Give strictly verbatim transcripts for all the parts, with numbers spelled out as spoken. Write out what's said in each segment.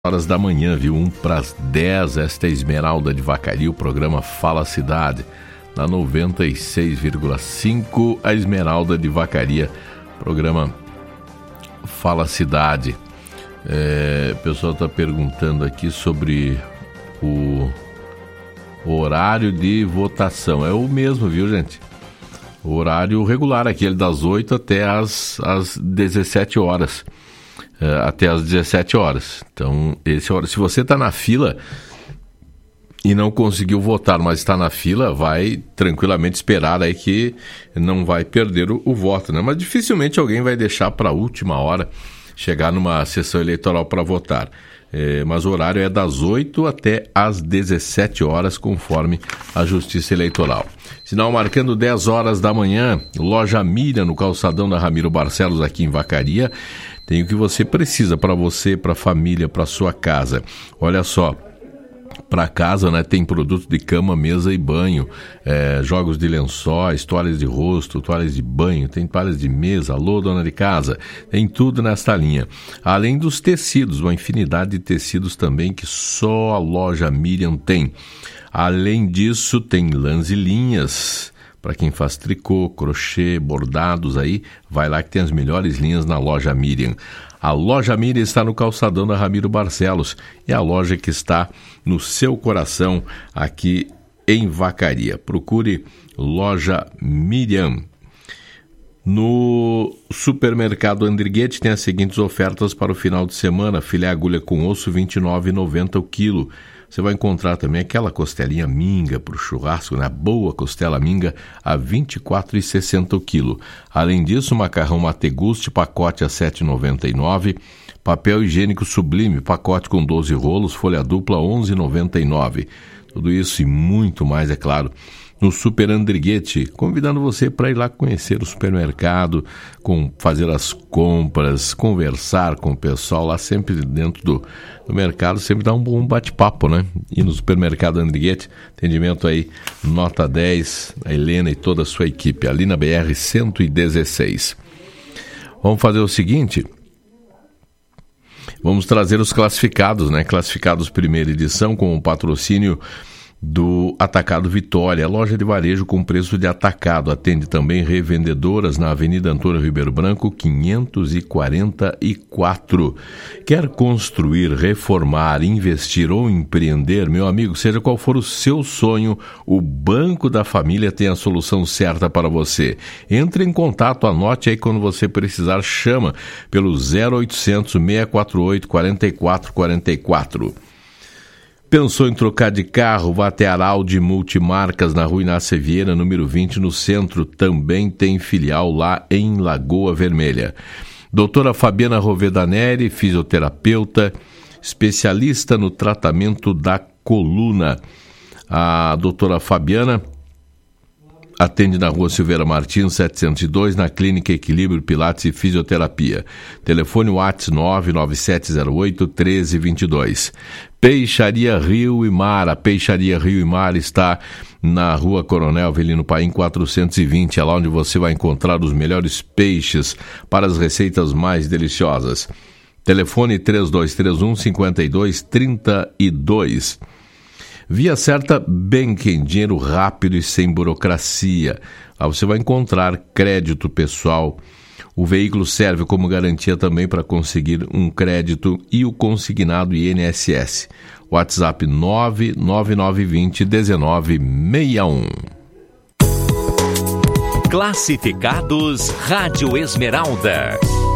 Horas da manhã, viu? Um para as dez, esta é Esmeralda de Vacaria, o programa Fala Cidade. Na noventa e seis vírgula cinco, a Esmeralda de Vacaria, programa Fala Cidade. É, o pessoal está perguntando aqui sobre o horário de votação. É o mesmo, viu, gente? O horário regular, aquele das oito até as, as dezessete horas. Até às dezessete horas. Então, esse hora, se você está na fila e não conseguiu votar, mas está na fila, vai tranquilamente esperar aí que não vai perder o, o voto, né? Mas dificilmente alguém vai deixar para a última hora chegar numa sessão eleitoral para votar. É, mas o horário é das oito até às dezessete horas, conforme a Justiça Eleitoral. Sinal marcando dez horas da manhã, loja Miriam, no calçadão da Ramiro Barcelos, aqui em Vacaria. Tem o que você precisa para você, para a família, para sua casa. Olha só, para casa, né, tem produto de cama, mesa e banho, é, jogos de lençóis, toalhas de rosto, toalhas de banho, tem toalhas de mesa. Alô, dona de casa, tem tudo nesta linha. Além dos tecidos, uma infinidade de tecidos também que só a loja Miriam tem. Além disso, tem lãs e linhas. Para quem faz tricô, crochê, bordados aí, vai lá que tem as melhores linhas na loja Miriam. A loja Miriam está no calçadão da Ramiro Barcelos. É a loja que está no seu coração aqui em Vacaria. Procure loja Miriam. No supermercado Andriguete tem as seguintes ofertas para o final de semana. Filé agulha com osso, vinte e nove reais e noventa centavos o quilo. Você vai encontrar também aquela costelinha minga para o churrasco, né? Boa costela minga a vinte e quatro reais e sessenta centavos o quilo. Além disso, macarrão Mateguste, pacote a sete reais e noventa e nove centavos. Papel higiênico Sublime, pacote com doze rolos, folha dupla onze reais e noventa e nove centavos. Tudo isso e muito mais, é claro, no Super Andriguete, convidando você para ir lá conhecer o supermercado, com, fazer as compras, conversar com o pessoal lá sempre dentro do, do mercado, sempre dá um bom bate-papo, né? E no supermercado Andriguete, atendimento aí, nota dez, a Helena e toda a sua equipe, ali na B R cento e dezesseis. Vamos fazer o seguinte... Vamos trazer os classificados, né? Classificados primeira edição com o patrocínio do Atacado Vitória, loja de varejo com preço de atacado. Atende também revendedoras na Avenida Antônio Ribeiro Branco, quinhentos e quarenta e quatro. Quer construir, reformar, investir ou empreender? Meu amigo, seja qual for o seu sonho, o Banco da Família tem a solução certa para você. Entre em contato, anote aí quando você precisar, chama pelo zero oitocentos, seis quatro oito, quatro quatro quatro quatro. Pensou em trocar de carro? Vá até Araldi Multimarcas, na Rua Inácio Vieira, número vinte, no centro. Também tem filial lá em Lagoa Vermelha. Doutora Fabiana Rovedaneri, fisioterapeuta, especialista no tratamento da coluna. A doutora Fabiana atende na Rua Silveira Martins, setecentos e dois, na Clínica Equilíbrio Pilates e Fisioterapia. Telefone WhatsApp nove nove sete zero oito, um três dois dois. Peixaria Rio e Mar. A Peixaria Rio e Mar está na Rua Coronel Avelino Paim, quatrocentos e vinte. É lá onde você vai encontrar os melhores peixes para as receitas mais deliciosas. Telefone três dois três um, cinco dois três dois. Via Certa Banking, dinheiro rápido e sem burocracia. Lá você vai encontrar crédito pessoal. O veículo serve como garantia também para conseguir um crédito e o consignado I N S S. WhatsApp nove nove nove dois zero um nove seis um. Classificados Rádio Esmeralda.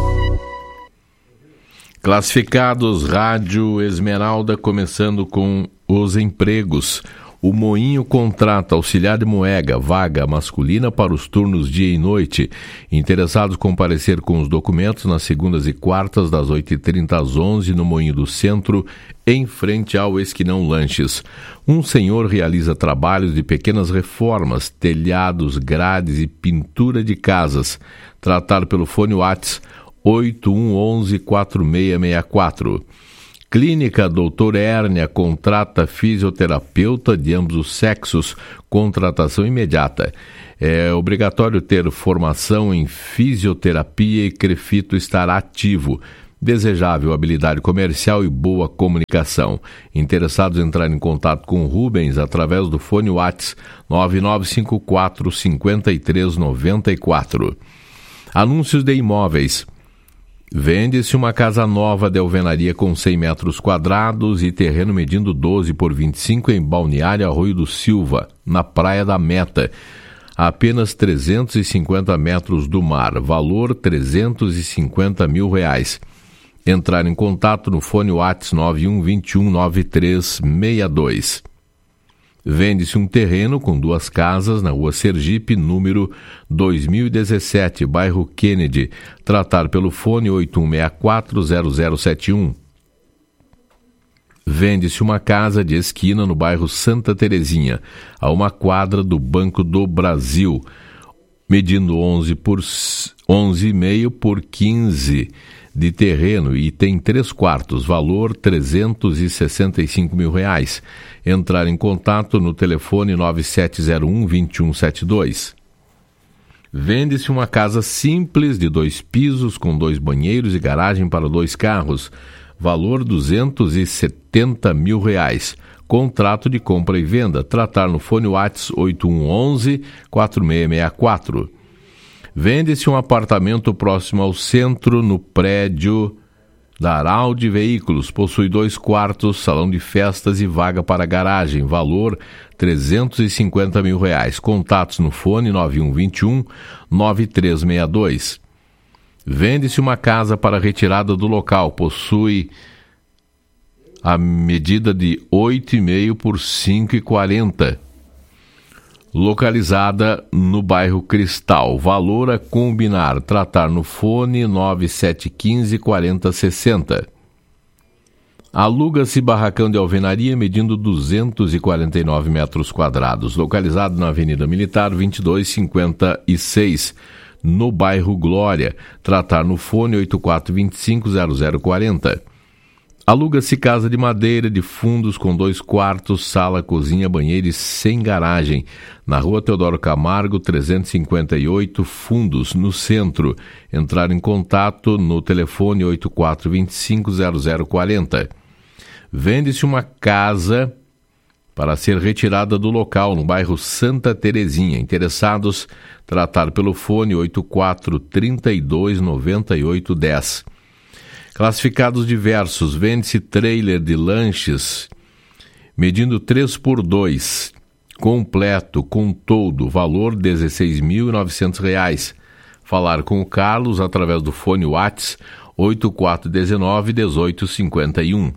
Classificados Rádio Esmeralda, começando com os empregos. O Moinho contrata auxiliar de moega, vaga masculina para os turnos dia e noite. Interessados comparecer com os documentos nas segundas e quartas, das oito e trinta às onze, no Moinho do Centro, em frente ao Esquinão Lanches. Um senhor realiza trabalhos de pequenas reformas, telhados, grades e pintura de casas. Tratar pelo fone WhatsApp oito um um um, quatro seis seis quatro. Clínica Doutor Hérnia contrata fisioterapeuta de ambos os sexos, contratação imediata. É obrigatório ter formação em fisioterapia e Crefito estará ativo. Desejável habilidade comercial e boa comunicação. Interessados em entrar em contato com Rubens através do fone WhatsApp nove nove cinco quatro cinco três nove quatro. Anúncios de imóveis. Vende-se uma casa nova de alvenaria com cem metros quadrados e terreno medindo doze por vinte e cinco em Balneário Arroio do Silva, na Praia da Meta. A apenas trezentos e cinquenta metros do mar. Valor trezentos e cinquenta mil reais. Entrar em contato no fone WhatsApp nove um dois um nove três seis dois. Vende-se um terreno com duas casas na rua Sergipe, número dois mil e dezessete, bairro Kennedy. Tratar pelo fone oito um seis quatro zero zero sete um. Vende-se uma casa de esquina no bairro Santa Terezinha, a uma quadra do Banco do Brasil, medindo onze por onze vírgula cinco por quinze de terreno e tem três quartos, valor trezentos e sessenta e cinco mil reais. Entrar em contato no telefone nove sete zero um dois um sete dois. Vende-se uma casa simples de dois pisos com dois banheiros e garagem para dois carros, valor duzentos e setenta mil reais. Contrato de compra e venda. Tratar no fone WhatsApp oito um um um quatro seis seis quatro. Vende-se um apartamento próximo ao centro, no prédio da Araldi Veículos. Possui dois quartos, salão de festas e vaga para garagem. Valor trezentos e cinquenta mil reais. Contatos no fone nove um dois um nove três seis dois. Vende-se uma casa para retirada do local. Possui a medida de oito e meio por cinco e quarenta. Localizada no bairro Cristal. Valor a combinar. Tratar no fone nove sete um cinco quatro zero seis zero. Aluga-se barracão de alvenaria medindo duzentos e quarenta e nove metros quadrados. Localizado na Avenida Militar vinte e dois cinquenta e seis, no bairro Glória. Tratar no fone oito quatro dois cinco zero zero quatro zero. Aluga-se casa de madeira de fundos com dois quartos, sala, cozinha, banheiro e sem garagem. Na rua Teodoro Camargo, trezentos e cinquenta e oito, Fundos, no centro. Entrar em contato no telefone oito quatro dois cinco zero zero quatro zero. Vende-se uma casa para ser retirada do local, no bairro Santa Terezinha. Interessados, tratar pelo fone oito quatro três dois nove oito um zero. Classificados diversos. Vende-se trailer de lanches medindo três por dois, completo, com todo, valor dezesseis mil e novecentos reais. Falar com o Carlos através do fone WhatsApp oito quatro um nove um oito cinco um.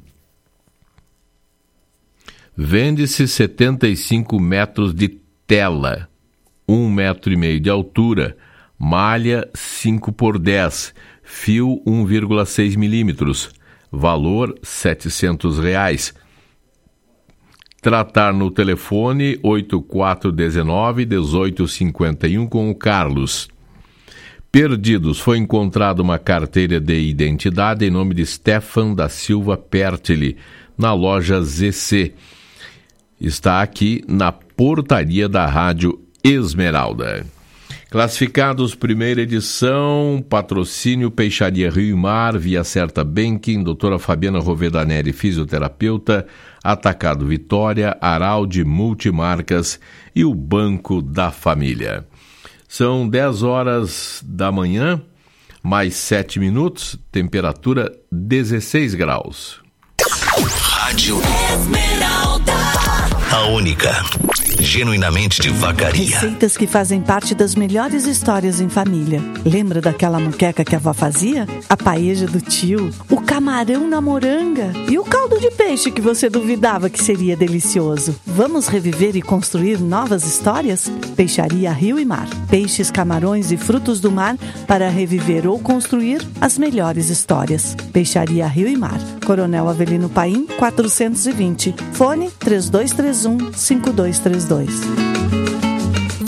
Vende-se setenta e cinco metros de tela, um metro e meio de altura, malha cinco por dez, fio um vírgula seis milímetros, valor setecentos reais. Tratar no telefone oito quatro um nove um oito cinco um com o Carlos. Perdidos. Foi encontrada uma carteira de identidade em nome de Stefan da Silva Pertili, na loja Z C. Está aqui na portaria da Rádio Esmeralda. Classificados, primeira edição, patrocínio Peixaria Rio e Mar, Via Certa Banking, doutora Fabiana Rovedaneri, fisioterapeuta, Atacado Vitória, Araldi Multimarcas e o Banco da Família. São dez horas da manhã, mais sete minutos, temperatura dezesseis graus. Rádio Esmeralda, a única, genuinamente de Vacaria. Receitas que fazem parte das melhores histórias em família. Lembra daquela moqueca que a avó fazia? A paeja do tio, o camarão na moranga e o caldo de peixe que você duvidava que seria delicioso. Vamos reviver e construir novas histórias? Peixaria Rio e Mar. Peixes, camarões e frutos do mar para reviver ou construir as melhores histórias. Peixaria Rio e Mar. Coronel Avelino Paim, quatrocentos e vinte. Fone três dois três um, cinco dois três dois.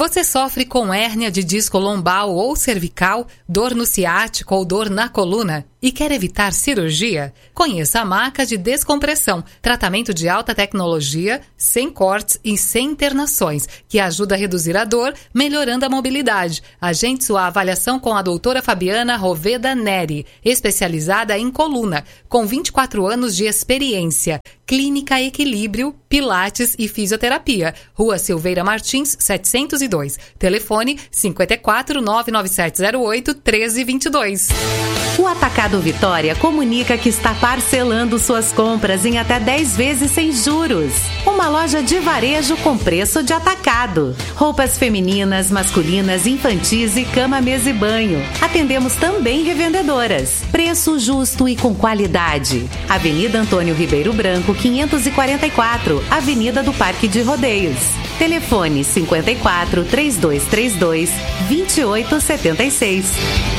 Você sofre com hérnia de disco lombar ou cervical, dor no ciático ou dor na coluna e quer evitar cirurgia? Conheça a maca de descompressão, tratamento de alta tecnologia, sem cortes e sem internações, que ajuda a reduzir a dor, melhorando a mobilidade. Agende sua avaliação com a doutora Fabiana Roveda Neri, especializada em coluna, com vinte e quatro anos de experiência. Clínica Equilíbrio, Pilates e Fisioterapia. Rua Silveira Martins, setecentos e dois. Telefone cinco quatro nove nove sete zero oito um três dois dois. O Atacado Vitória comunica que está parcelando suas compras em até dez vezes sem juros. Uma loja de varejo com preço de atacado. Roupas femininas, masculinas, infantis e cama, mesa e banho. Atendemos também revendedoras. Preço justo e com qualidade. Avenida Antônio Ribeiro Branco, quinhentos e quarenta e quatro, Avenida do Parque de Rodeios. Telefone cinco quatro, três dois três dois, dois oito sete seis.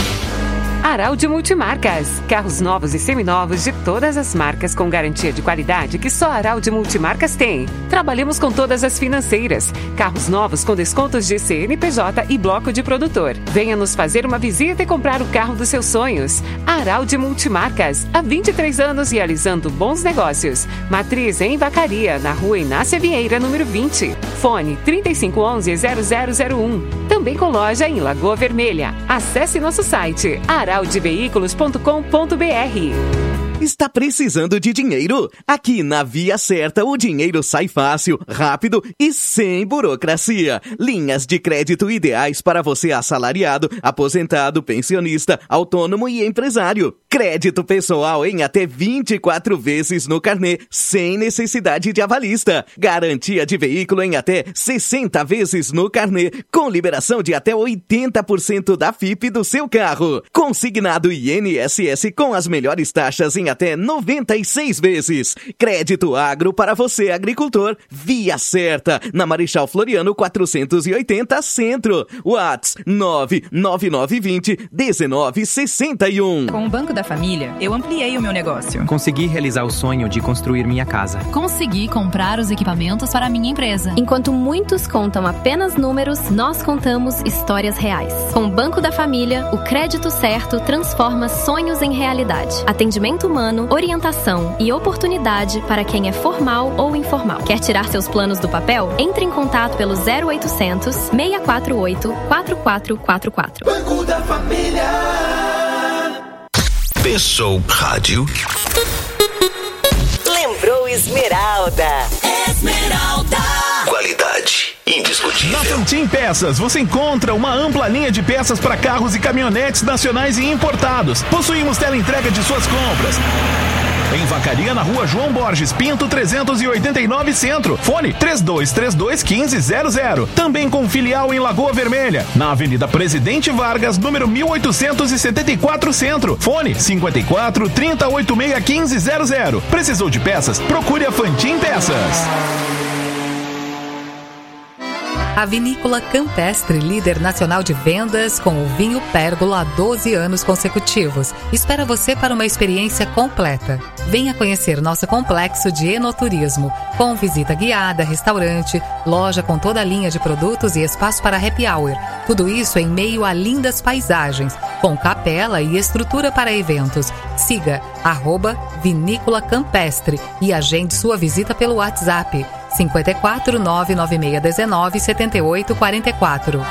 Araldi Multimarcas. Carros novos e seminovos de todas as marcas com garantia de qualidade que só a Araldi Multimarcas tem. Trabalhamos com todas as financeiras. Carros novos com descontos de C N P J e bloco de produtor. Venha nos fazer uma visita e comprar o carro dos seus sonhos. Araldi Multimarcas. Há vinte e três anos realizando bons negócios. Matriz em Vacaria, na rua Inácia Vieira, número vinte. Fone trinta e cinco onze, zero zero zero um. Também com loja em Lagoa Vermelha. Acesse nosso site araldi veículos ponto com ponto br. Está precisando de dinheiro? Aqui na Via Certa o dinheiro sai fácil, rápido e sem burocracia. Linhas de crédito ideais para você assalariado, aposentado, pensionista, autônomo e empresário. Crédito pessoal em até vinte e quatro vezes no carnê, sem necessidade de avalista. Garantia de veículo em até sessenta vezes no carnê, com liberação de até oitenta por cento da F I P do seu carro. Consignado I N S S com as melhores taxas em até noventa e seis vezes. Crédito agro para você, agricultor. Via Certa, na Marechal Floriano quatrocentos e oitenta Centro. WhatsApp nove nove nove dois zero um nove seis um. Com o Banco da Família, eu ampliei o meu negócio. Consegui realizar o sonho de construir minha casa. Consegui comprar os equipamentos para a minha empresa. Enquanto muitos contam apenas números, nós contamos histórias reais. Com o Banco da Família, o crédito certo transforma sonhos em realidade. Atendimento humano, orientação e oportunidade para quem é formal ou informal. Quer tirar seus planos do papel? Entre em contato pelo zero oitocentos, seis quatro oito, quatro quatro quatro quatro. Banco da Família. Pensou rádio? Lembrou Esmeralda. Esmeralda. Qualidade indiscutível. Na Fantin Peças você encontra uma ampla linha de peças para carros e caminhonetes nacionais e importados. Possuímos teleentrega de suas compras. Em Vacaria, na rua João Borges Pinto, trezentos e oitenta e nove Centro. Fone três dois três dois, um cinco zero zero. Também com filial em Lagoa Vermelha, na Avenida Presidente Vargas, número mil oitocentos e setenta e quatro Centro. Fone cinco quatro, trinta, oitenta e seis, quinze zero zero. Precisou de peças? Procure a Fantin Peças. A Vinícola Campestre, líder nacional de vendas com o vinho Pérgola há doze anos consecutivos, espera você para uma experiência completa. Venha conhecer nosso complexo de enoturismo, com visita guiada, restaurante, loja com toda a linha de produtos e espaço para happy hour. Tudo isso em meio a lindas paisagens, com capela e estrutura para eventos. Siga arroba Vinícola Campestre e agende sua visita pelo WhatsApp cinco quatro, nove nove seis um nove, sete oito quatro quatro.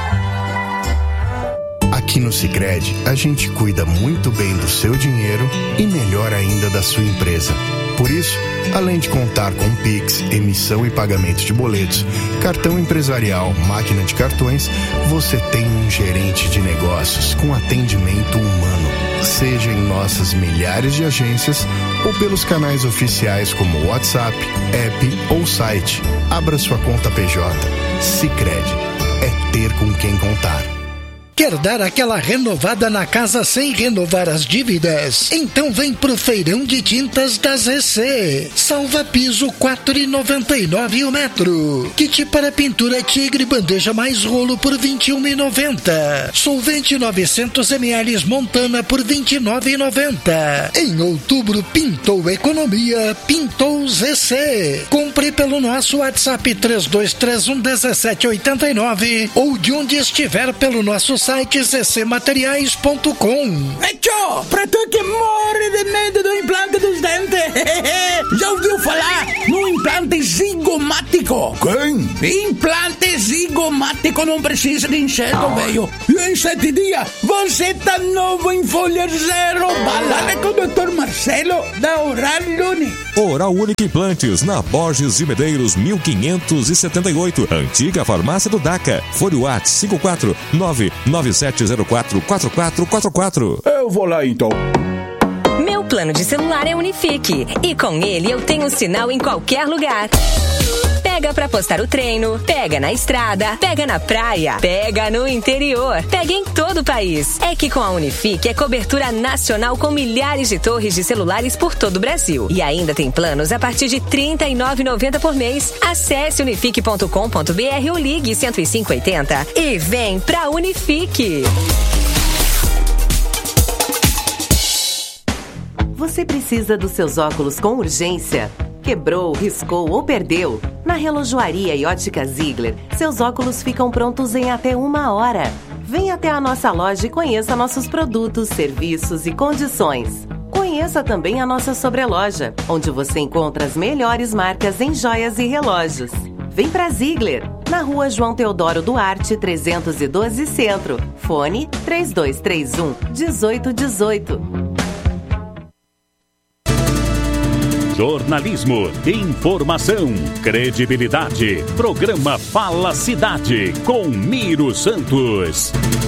Aqui no Sicredi, a gente cuida muito bem do seu dinheiro e melhor ainda da sua empresa. Por isso, além de contar com Pix, emissão e pagamento de boletos, cartão empresarial, máquina de cartões, você tem um gerente de negócios com atendimento humano. Seja em nossas milhares de agências ou pelos canais oficiais como WhatsApp, app ou site. Abra sua conta P J. Sicredi é ter com quem contar. Quer dar aquela renovada na casa sem renovar as dívidas? Então vem pro Feirão de Tintas da Z C. Salva piso quatro reais e noventa e nove centavos o metro. Kit para pintura Tigre bandeja mais rolo por vinte e um reais e noventa centavos. Solvente novecentos mililitros Montana por vinte e nove reais e noventa centavos. Em outubro pintou economia, pintou Z C. Compre pelo nosso WhatsApp três dois três um um sete oito nove ou de onde estiver pelo nosso site z c materiais ponto com. Tchô, pra tu que morre de medo do implante dos dentes, já ouviu falar no implante zigomático? Quem? Implante zigomático não precisa de enxerto, velho. E em sete dias você tá novo em folha zero. Balada com o doutor Marcelo da Oral Unique. Oral Unique Implantes, na Borges de Medeiros mil quinhentos e setenta e oito, antiga farmácia do DACA. Fone Whats cinco quatro nove nove sete zero quatro quatro quatro quatro quatro. Eu vou lá então. Meu plano de celular é Unifique e com ele eu tenho sinal em qualquer lugar. Pega pra postar o treino, pega na estrada, pega na praia, pega no interior, pega em todo o país. É que com a Unifique é cobertura nacional com milhares de torres de celulares por todo o Brasil. E ainda tem planos a partir de trinta e nove reais e noventa centavos por mês. Acesse unifique ponto com ponto b r ou ligue cento e cinco oitenta e vem pra Unifique. Você precisa dos seus óculos com urgência? Quebrou, riscou ou perdeu? Na Relojoaria e Ótica Ziegler, seus óculos ficam prontos em até uma hora. Venha até a nossa loja e conheça nossos produtos, serviços e condições. Conheça também a nossa sobreloja, onde você encontra as melhores marcas em joias e relógios. Vem pra Ziegler, na rua João Teodoro Duarte, trezentos e doze Centro. Fone três dois três um, um oito um oito. Jornalismo, informação, credibilidade. Programa Fala Cidade, com Miro Santos.